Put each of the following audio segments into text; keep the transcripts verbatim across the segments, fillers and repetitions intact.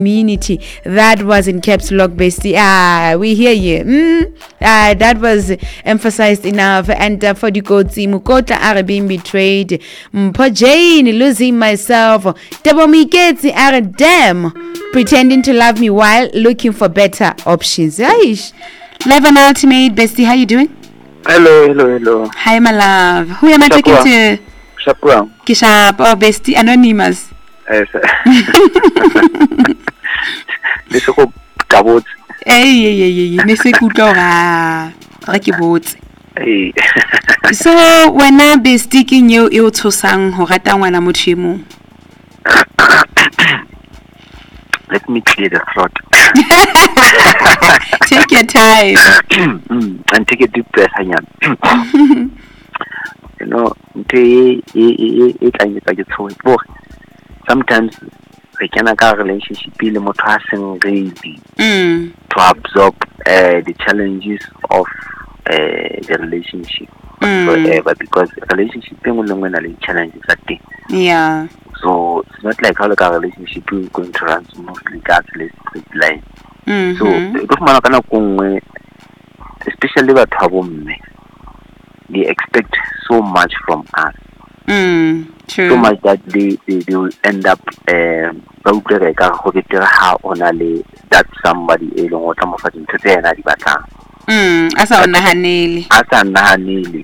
community. That was in caps lock, bestie. Ah, we hear you. Mm? Ah, that was emphasized enough. And uh, for the Kotsi, Mukota are being betrayed. Mpo Jane, losing myself. Tebo Miketsi are damn, pretending to love me while looking for better options. Aish. Live and ultimate, bestie, how you doing? Hello, hello, hello. Hi, my love. Who am I talking to? Shapura. Kishap, oh, bestie, anonymous. Yes. This is go kabot. Hey, hey, hey, hey. Ne se kutlwa ga ga ke botse. Hey. So when I be sticking you e o tshosang ho rata ngwana motho mo. Let me clear the throat. Take your time. And take a deep breath, Hanyan. You know, sometimes we can have a relationship be more ready Mm. to absorb uh, the challenges of uh, the relationship Mm. forever, because relationship is when the challenges are there. Yeah. So it's not like how like a relationship is going to run smoothly, regardless straight line. Mm-hmm. So if man kana kongwe, especially with home, they expect so much from us. Mm. True. So much that they, they, they will end up um that somebody along what I'm offering to say and I Mm. Asa onahanele. Asa nahanele.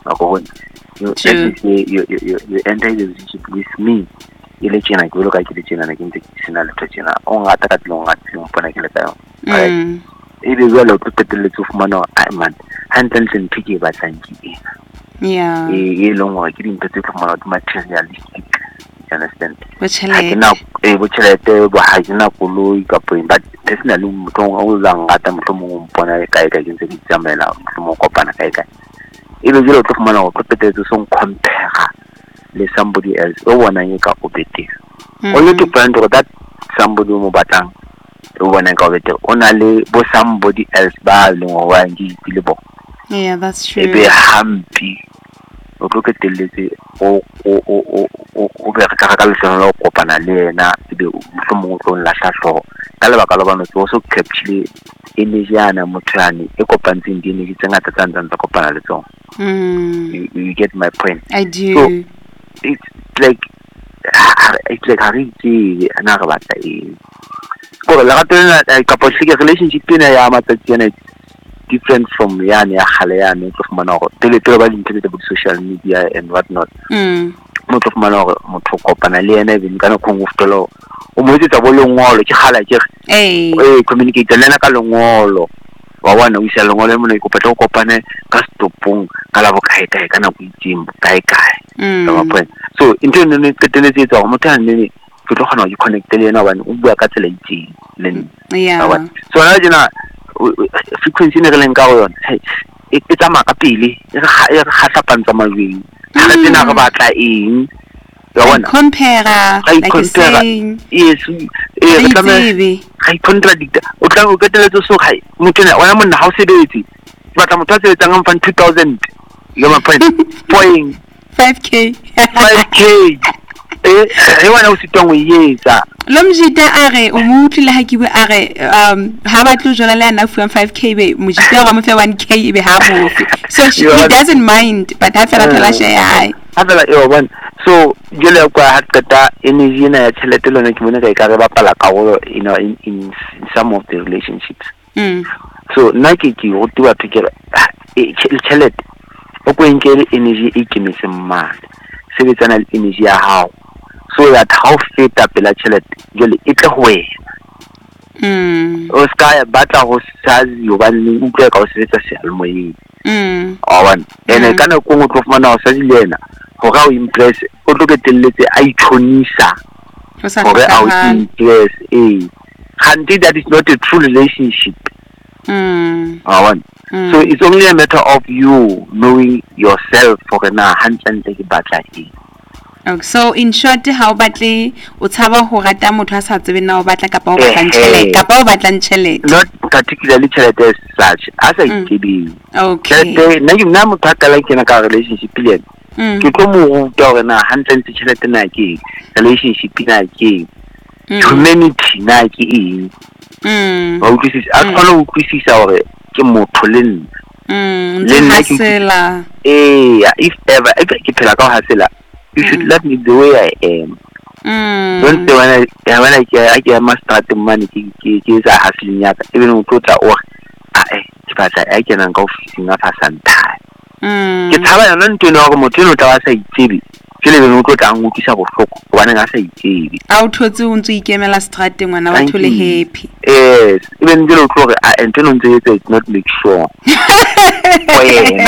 You you you you you enter the relationship with me. Ile chena ke loka ke chena na ke ntse ke sena le tshena o ngata ka tlong ga tseng pona ke le ka Mm. e be jalo ke peteletse go fumana I man hantle ntse ke ba tsanki e Yeah. e e long wa ke dintse tse fumana di materialistic, you understand? Botšhelete. Na e botšhelete bo ha ke na koloi ka point, but personally motho o la ngata motho mo mpona ka ka ke ntse ke tsamela motho mo kopana ka ka e be jalo ke fumana go peteletse so compare le somebody else o bona ye ka obete only to find that somebody mo batang o bona ka obete ona le bo somebody else ba le ngo wa ngi le bo. Yeah, that's true. E be hampi o tlo ke teletse o o o o o be ka ka le sona o kopana le yena e be mo mo tlo la hlahlo ka le baka la bana tso so capture energy ana motlane e kopantseng di energy tse ngata tsa ntse kopana le tsona. Mm. You, you get my point? I do. So, it's like it's like Harry G and Arabata is. Oh, la a capacity relationship in a Yamata different from Yani Halean of Manor, teletrava into the social media and whatnot. Mm. Most of Manor, Motoko, Panalian, even Gano Kungustolo, or Moses a volume wall, Halajer, Hey. communicate the Lenaka wall. One we sell one lemon, Copato Pane, Castopung, Calavocaita, Canapim, Kai Kai. So, in turn, the tendency of Motan, you don't know you connect the and Uber Catalati. Yeah. So, now, frequency in the Lengaon, it's a macapili, it's a Hasapan Samarin, Hatinabata in. I compare, I compare. Yes, I contradict. Otago get a little so high. Mutana, when I'm on the house ability, but I'm talking about two thousand. You're my point. Point five K. five K. Eh, I want to sit down with ye, sir. Lomjita are, umutu la hakiwe are, um, haba tujona la na fuan five K be, mujita wa mfe one K be habo. So she, he doesn't mind, but that's what I say. I. Have like your one. So, jele kwa hatkata energy na ya cheletelo na kimuna kai ka ba pala ka you know in, in in some of the relationships. Mm. So, naki ki o tuwa tukela e chelet o ko inkele energy e kimise ma. Sebetsana energy ya hao. So that how fit up la chelet jele e tle ho wena. Mm. O ska ya batla ho sazi yo ba le utlwe ka o sebetsa se almoyeng. Mm. Awan ene kana ko ngotlo fumana o sazi lena go ga o impress o tlo ke telletse a ichonisa gore a o impress eh until that is not a true relationship. Mm. Awan Mm. so it's only a matter of you knowing yourself for na hantle ke batla eng. Okay, so in short how batle o tshaba ho rata motho a sa tsebe na o batla kapa o batla ntšhelete kapa o batla ntšhelete. Not particularly tšhelete as such as I kidding. Okay. Na you na motho a ka like na ka relationship le ke tlo mo ruta gore na hantle ntse tšhelete na ke relationship na ke humanity na ke eng Mm. wa utlwisisa a kgona ho utlwisisa hore ke motho le nna Mm. Le nna ke- Hasela. eh if ever if ke phela ka ho hasela you should love me the way I am. Don't say Mm. when I when I get I get my start money ke ke ke sa hustling ya ka even o tlotla o a eh ke batla a ke nang ka office nga fa santa ke Mm. thaba yona ntwe no go motho no tla wa sa itsebi ke le beng o tlotla ang utlwisa bohloko bona nga sa itsebi A o thotse o ntse ikemela strateng ngwana wa Thank thole you. happy. yes even ke lo tlore a ntwe no ntse it's not make sure o yena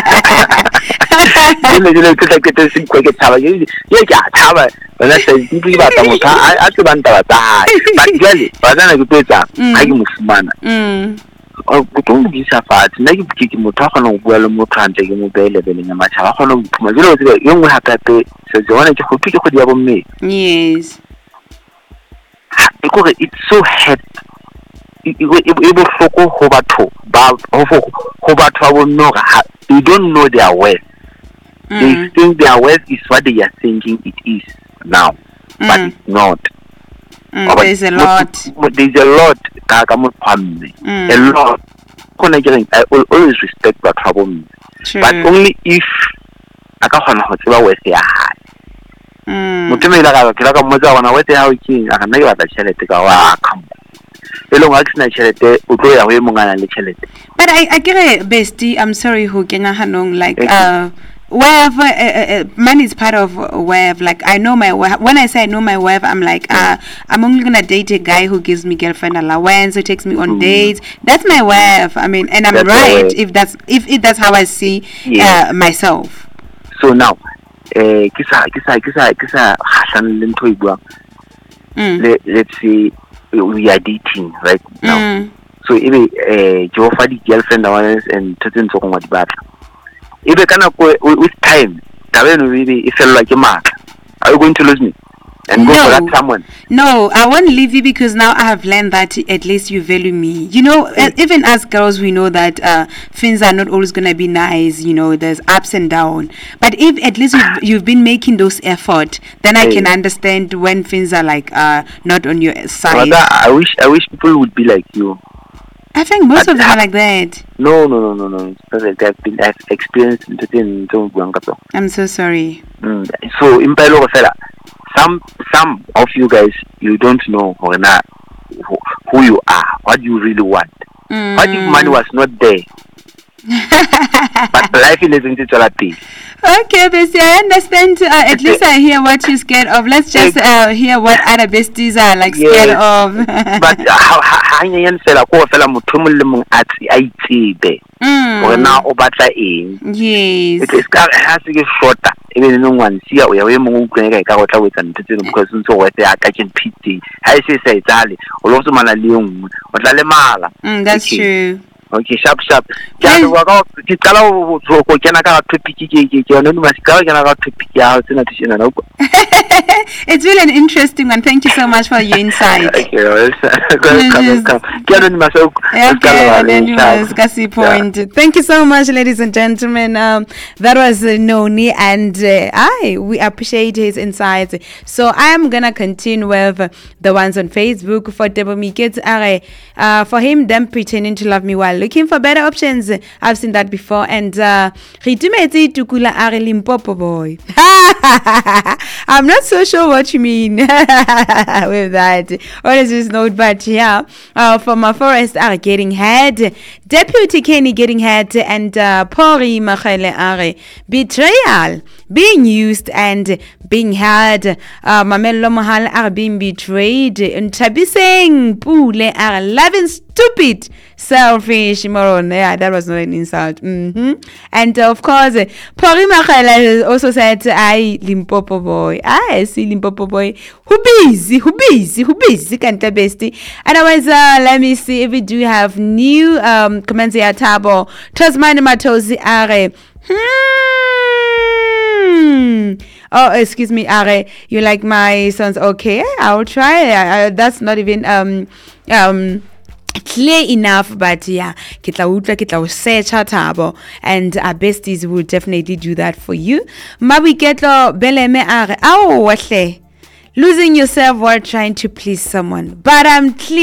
le le ke tla ke tse se ke thaba ke ye ke a thaba bona se di ba ta motho a a tse banta ba ta hae but jale ba tsana ke petsa Mm. ha ke mo fumana Mm. o go mo di sa fatshe nna ke ke ke motho a gona go bua le motho a ntse ke mo beele beleng ya matšhaba a gona go iphuma jalo o tsebe yo nngwe gape se tsona ke go thuke go dia bo mme Yes. e kore it's so hard e e bohloko go batho ba go batho ba bonno ga they don't know their worth. They Mm. think their worth is what they are thinking it is now, but Mm. it's not. Mm. There's a lot. There's a lot. Ka ka mo phamne. Mm. A lot. Kona ke I will always respect that trouble, True. but only if aka khona go tseba worth ya hae. Mm. Motho me ila ka ke la ka mmotsa bona worth ya ho ke a kana ke batla tšhelete ka wa come. Elo ga ke sena tšhelete o tlo ya go e mongana le tšhelete. But I, I get it, bestie. I'm sorry, who kenya hanong like Thank you. uh, wherever uh, uh, money is part of wherever. Like I know my worth. When I say I know my worth, I'm like uh, I'm only gonna date a guy who gives me girlfriend allowance, who takes me on Mm. dates. That's my worth. I mean, and I'm That's your right worth. if that's if, if that's how I see Yes. uh, myself. So now eh ke sa ke sa ke sa ke sa hasana le ntho e buang. Mm. Le, let's say we are dating right now. Mm. So ebe eh ke offer the girlfriend allowance and tshetse ntse go ngwa di batla. Ebe kana go with time tabe no ebe e fellwa ke matla. Are you going to lose me and go for No. that someone? No, I won't leave you because now I have learned that at least you value me. You know, uh, even as girls, we know that uh, things are not always going to be nice. You know, there's ups and downs. But if at least you've, you've been making those effort, then I Hey. can understand when things are like uh, not on your side. Rather, I wish I wish people would be like you. I think most But of them ha- are like that. No, no, no, no, no. It's perfect. I've been I've experienced entertaining so buang ka tsona. I'm so sorry. Mm. So in Palo fela, some some of you guys you don't know who, who, who you are, what you really want. Mm. What if money was not there? But life isn't it all pay. Okay, bestie, I understand. Uh, at least I hear what you're scared of. Let's just uh, hear what other besties are like scared Yes. of. But how how nyen fela ko fela motho mo le mong a tsi a itsebe. Gore na Mm. o batla eng. Yes. It is ka ha se ke shorta. Ebe no ngwan sia o ya we mong o utlwene ka go tla wetsa ntse tseno because ntse go etsa ka ke P T. Ha e se sa etsale o lo tsoma na le nngwe. O tla le mala. Mm, that's Okay. true. Okay, sharp sharp. Ke a wa ka ke qala go go kena ka topic ke ke ke yona no masikala kena ka topic ya tsena tsena no. It's really an interesting one. Thank you so much for your insight. Okay, well, come come. Ke yona ni maso. Okay, anonymous, Kasi point. Thank you so much, ladies and gentlemen. Um, that was uh, Noni, and uh, I we appreciate his insights. So I am gonna continue with uh, the ones on Facebook for Debomi Kids. Uh, for him, them pretending to love me while looking for better options. I've seen that before, and uh, Ritumeti Tukula Are Limpopo boy. I'm not so sure what you mean with that. What is this note? But yeah, uh, for my forest are getting head, Deputy Kenny getting head, and uh, Pori Machele are betrayal, being used and being had. Uh, Mamello Mahal are being betrayed, and Tabiseng Pule are loving stupid, selfish, moron. Yeah, that was not an insult. Mm-hmm. And uh, of course, uh, Pori Machele also said, I Limpopo boy. I see Limpopo boy. Who busy? Who busy? Who busy? Can't bestie. Otherwise, uh, let me see if we do have new um comments here. Tabo. Tasmani Matozi are. Hmm. Oh, excuse me, Are. You like my sons? Okay, I'll try. I, I, that's not even um um. clear enough, but yeah, kitla utla kitla searcha Tabo, and our besties will definitely do that for you. Mabi ketlo beleme are aw wahle losing yourself while trying to please someone. But I'm clear.